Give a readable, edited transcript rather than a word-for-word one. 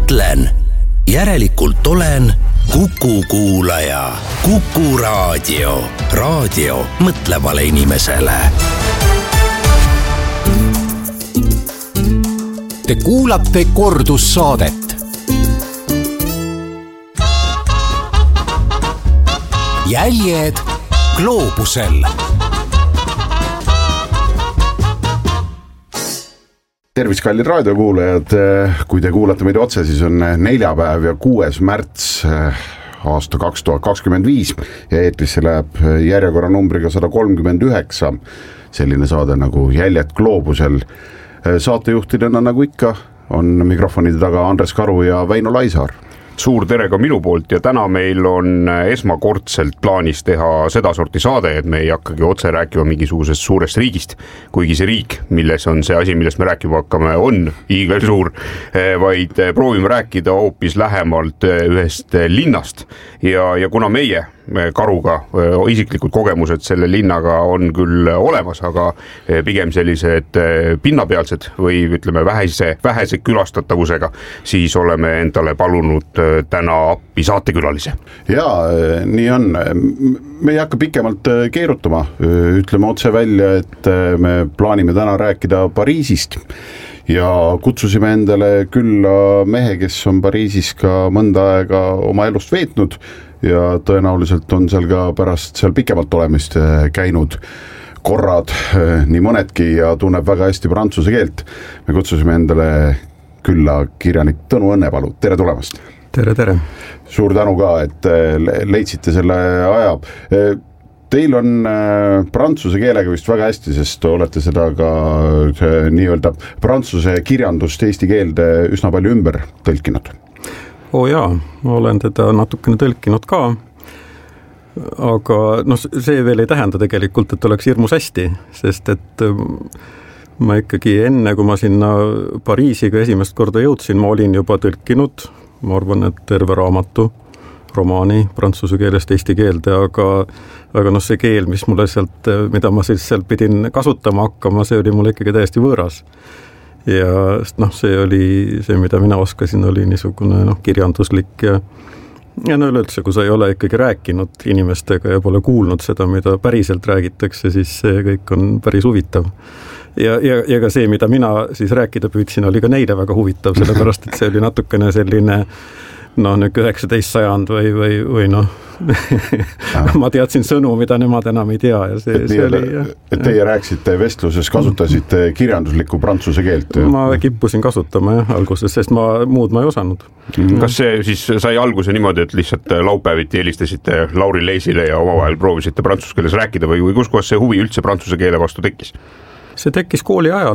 mõtlen, järelikult olen Kuku kuulaja. Kuku raadio. Raadio mõtlevale inimesele. Te kuulate kordussaadet. Jäljed gloobusel. Tervis, kallid raadiokuulajad, kui te kuulate meid otse, siis on neljapäev ja 6. märts aasta 2025 ja eetrisse läheb järjekorra numbriga 139 selline saade nagu Jäljed gloobusel. Saatejuhtidena nagu ikka on mikrofonide taga Andres Karu ja Väino Laisaar. Suur tere ka minu poolt ja täna meil on esmakordselt plaanis teha seda sorti saade, et me ei hakkagi otse rääkima mingisugusest suurest riigist, kuigi see riik, milles on see asi, millest me rääkima hakkame, on hiigelsuur, vaid proovime rääkida hoopis lähemalt ühest linnast ja kuna meie Karuga isiklikud kogemused selle linnaga on küll olemas, aga pigem sellised pinnapealsed või ütleme vähese külastatavusega, siis oleme endale palunud täna appi saatekülalise. Jaa, nii on. Me ei hakka pikemalt keerutama. Ütleme otse välja, et me plaanime täna rääkida Pariisist ja kutsusime endale külla mehe, kes on Pariisis ka mõnda aega oma elust veetnud ja tõenäoliselt on seal ka pärast seal pikemalt olemist käinud korrad nii mõnedki ja tunneb väga hästi prantsuse keelt. Me kutsusime endale külla kirjanik Tõnu Õnnepalu. Tere tulemast! Tere! Suur tänu ka, et leidsite selle aja. Teil on prantsuse keelega vist väga hästi, sest olete seda ka nii-öelda prantsuse kirjandust eesti keelde üsna palju ümber tõlkinud. Jaa, ma olen teda natukene tõlkinud ka, aga see veel ei tähenda tegelikult, et oleks hirmus hästi, sest et ma ikkagi enne, kui ma sinna Pariisiga esimest korda jõudsin, ma olin juba tõlkinud, ma arvan, et terve raamatu, romaani prantsuse keelest eesti keelde, aga see keel, mida ma siis seal pidin kasutama hakkama, see oli mulle ikkagi täiesti võõras. Ja see oli see, mida mina oskasin, oli niisugune kirjanduslik ja üleüldse, kui sa ei ole ikkagi rääkinud inimestega ja pole kuulnud seda, mida päriselt räägitakse, siis see kõik on päris huvitav. Ja ka see, mida mina siis rääkida püüdsin, oli ka neile väga huvitav, sellepärast, et see oli natukene selline 19. sajand või ma teadsin sõnu, mida nemad enam ei tea. Ja see oli, et teie rääksite vestluses, kasutasite kirjanduslikku prantsuse keelt? Ma kippusin kasutama alguses, sest muud ma ei osanud. Kas see siis sai alguse niimoodi, et lihtsalt laupäeviti helistasite Lauri Leisile ja omavahel proovisite prantsuse keeles rääkida või kus kohas see huvi üldse prantsuse keele vastu tekkis? See tekkis kooli ajal.